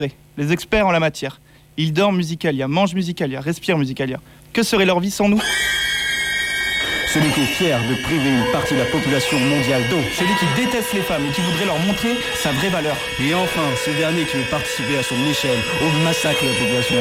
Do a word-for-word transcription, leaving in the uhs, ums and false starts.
les experts en la matière. Ils dorment Musicalia, mangent Musicalia, respirent Musicalia. Que serait leur vie sans nous ? Celui qui est fier de priver une partie de la population mondiale d'eau. Celui qui déteste les femmes et qui voudrait leur montrer sa vraie valeur. Et enfin, ce dernier qui veut participer à son échelle au massacre de la population